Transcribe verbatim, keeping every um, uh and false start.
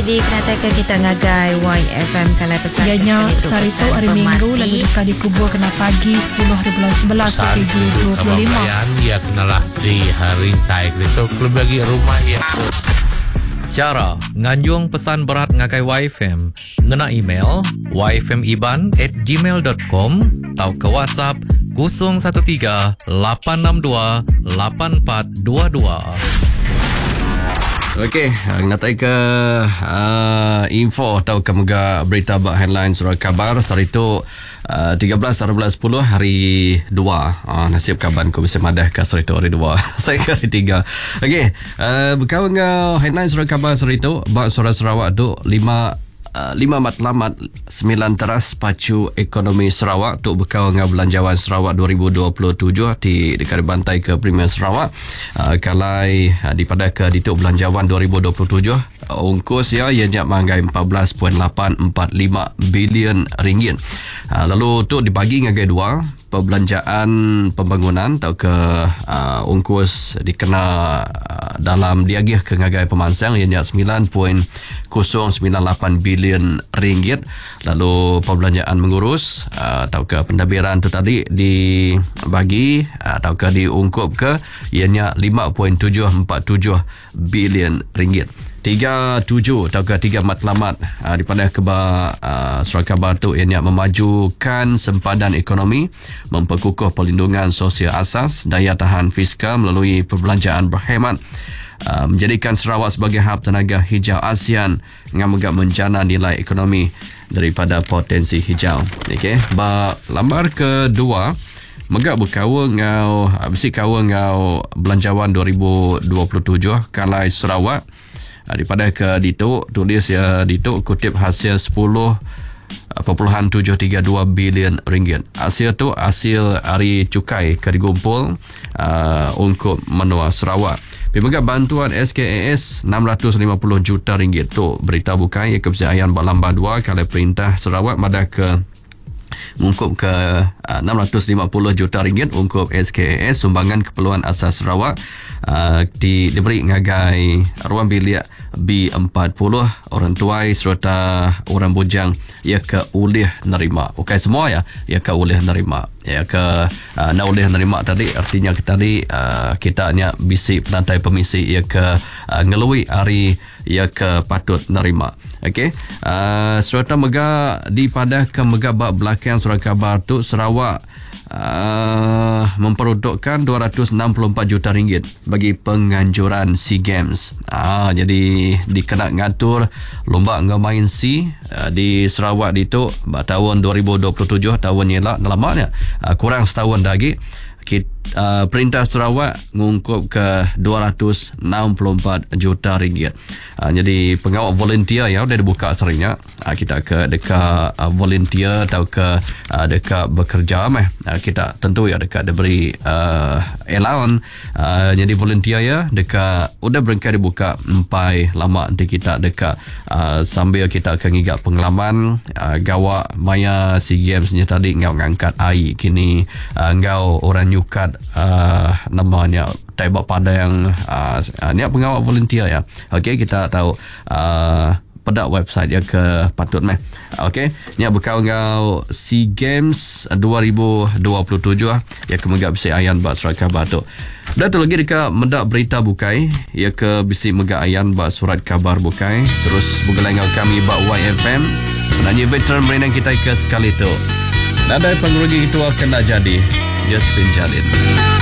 di kenatakan kita ngagai Y F M kalau pesan ianya sarito hari minggu lalu dekat dikubur kena pagi sepuluh hari bulan sebelas tujuh dua puluh lima ya kenalah di hari taik itu klub bagi rumah ya. Cara nganjung pesan berat ngagai Y F M ngena email y f m iban at gmail dot com atau ke WhatsApp kosong satu tiga lapan enam dua lapan empat dua dua. Okey, ngatai ke uh, info atau ke mega berita bak headline surat khabar hari itu uh, tiga belas hari bulan sepuluh hari dua. Uh, nasib kaban ko bisa madah ke hari itu hari dua. Saya ke hari tiga. Okey, uh, berkawan dengan headline surat khabar hari itu bak surat Sarawak tu lima Uh, lima matlamat sembilan teras pacu ekonomi Sarawak untuk berkawal dengan belanjawan Sarawak dua ribu dua puluh tujuh di dekat bantai ke Premier Sarawak. Uh, kalai uh, di pada ke dituk belanjawan dua ribu dua puluh tujuh uh, ungkus ya ianya manggai empat belas perpuluhan lapan empat lima bilion ringgit. Uh, lalu untuk dibagi ngagai dua perbelanjaan pembangunan atau ke uh, ungkus dikena uh, dalam diagih ke ngagai pemansang ianya sembilan perpuluhan sembilan lapan bilion ringgit. Lalu perbelanjaan mengurus uh, atau ke pentadbiran tu tadi dibagi uh, atau ke diungkup ke ianya lima perpuluhan tujuh empat tujuh bilion ringgit. Tiga tujuh atau ke tiga matlamat uh, daripada keba uh, surat khabar tu ianya memajukan sempadan ekonomi, memperkukuh perlindungan sosial asas, daya tahan fiskal melalui perbelanjaan berhemat, uh, menjadikan Sarawak sebagai hub tenaga hijau ASEAN dengan megak menjana nilai ekonomi daripada potensi hijau. Okey, ba lambar kedua megak berkawal ngau besi kawal ngau belanjawan dua ribu dua puluh tujuh kalai Sarawak daripada ke dituk tulis ya dituk kutip hasil sepuluh perpuluhan tujuh tiga dua bilion ringgit. Hasil tu hasil hari cukai ke digumpul uh, untuk menua Sarawak. Pemegak bantuan S K A S enam ratus lima puluh juta ringgit tu berita bukai ya kebiasaan balamba dua kalau perintah Sarawak madah ke mengungkup ke uh, enam ratus lima puluh juta ringgit ungkup S K A S sumbangan keperluan asas Sarawak uh, di, diberi ngagai ruang bilik B empat puluh orang tuai serta orang bujang ia ke ulih nerima. Bukan semua ya, ia ke ulih nerima. Ya ke uh, nak ulih nerima tadi artinya kita tadi uh, kita hanya bisi penantai pemisi ia ke uh, ngelui hari ia ke patut nerima. Okey, uh, serta mega di pada ke mega bab belakang surat khabar tu Sarawak uh, memperuntukkan dua ratus enam puluh empat juta ringgit bagi penganjuran SEA Games. Ah, jadi dikena ngatur lomba ngamain SEA uh, di Sarawak itu tahun dua ribu dua puluh tujuh tahun nyelak lamanya uh, kurang setahun lagi. Kita, uh, perintah Sarawak mengungkup ke dua ratus enam puluh empat juta ringgit. Uh, jadi pengawal volunteer ya sudah dibuka seringnya. Uh, kita ke dekat uh, volunteer atau ke uh, dekat bekerja meh. Uh, kita tentu ya dekat diberi uh, allowance. Uh, jadi volunteer ya dekat sudah berengkai dibuka empai lama nanti kita dekat uh, sambil kita akan ngigak pengalaman uh, gawak maya SEA Games nya tadi ngau ngangkat air kini uh, ngau orang nyukat uh, namanya tembak pada yang uh, ni pengawal volunteer ya. Okey, kita tahu uh, pada website ya ke patut meh. Okey, ni berkau ngau SEA Games dua ribu dua puluh tujuh ya ke megak bisi ayan bak surat khabar tu. Dah tu lagi dekat mendak berita bukai ya ke bisi megak ayan bak surat khabar bukai. Terus bukan ngau kami bak Y F M menanyi veteran berenang kita ke sekali tu. Nadai pengurugi itu akan nak jadi Josephine Jalin.